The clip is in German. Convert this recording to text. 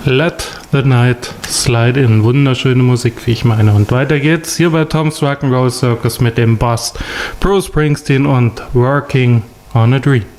Let the Night Slide In. Wunderschöne Musik, wie ich meine. Und weiter geht's hier bei Tom's Rock'n'Roll Circus mit dem Boss Bruce Springsteen und Working on a Dream.